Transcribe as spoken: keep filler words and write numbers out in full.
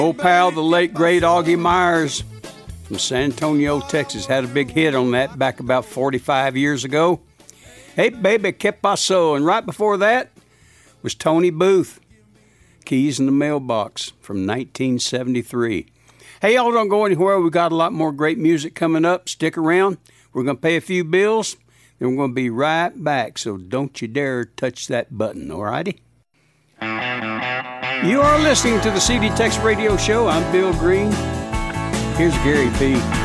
Old pal, the late great Augie Myers from San Antonio, Texas, had a big hit on that back about forty-five years ago. Hey, baby, que paso? And right before that was Tony Booth, Keys in the Mailbox from nineteen seventy-three. Hey, y'all don't go anywhere. We've got a lot more great music coming up. Stick around. We're going to pay a few bills, then we're going to be right back. So don't you dare touch that button, all righty? You are listening to the C D Tex Radio Show. I'm Bill Green. Here's Gary P.